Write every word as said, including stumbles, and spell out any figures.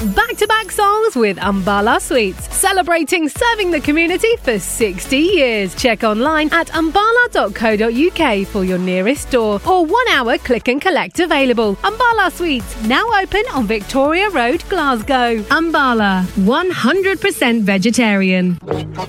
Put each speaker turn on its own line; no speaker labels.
Back-to-back songs with Umbala Sweets, celebrating serving the community for sixty years. Check online at umbala dot co dot uk for your nearest store or one-hour click and collect available. Umbala Sweets, now open on Victoria Road, Glasgow. Umbala, one hundred percent vegetarian.